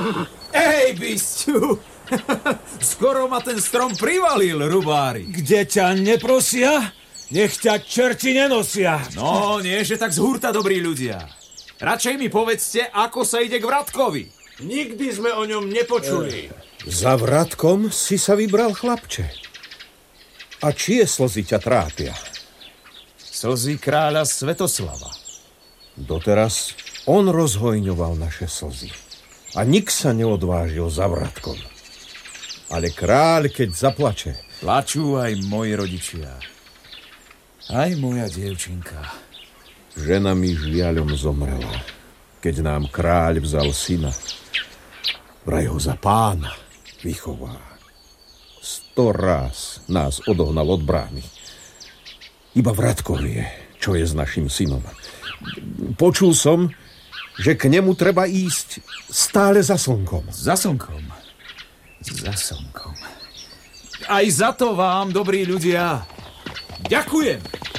Ej, bysťu! Skoro ma ten strom privalil, rubári. Kde ťa neprosia, nech ťa čerti nenosia. No, nie, že tak z hurta, dobrí ľudia. Radšej mi povedzte, ako sa ide k Vratkovi. Nikdy sme o ňom nepočuli. Za Vratkom si sa vybral, chlapče. A čie slzy ťa trápia? Slzy kráľa Svetoslava. Doteraz on rozhojňoval naše slzy. A nik sa neodvážil za Vratkom. Ale kráľ, keď zaplače... Plačú aj moji rodičia. Aj moja dievčinka. Žena mi žiaľom zomrela, keď nám kráľ vzal syna. Vraj ho za pána vychová. 100 ráz nás odohnal od brány. Iba Vratkov vie, čo je s našim synom. Počul som, že k nemu treba ísť stále za slnkom. Za slnkom? Za slnkom. Aj za to vám, dobrí ľudia, ďakujem.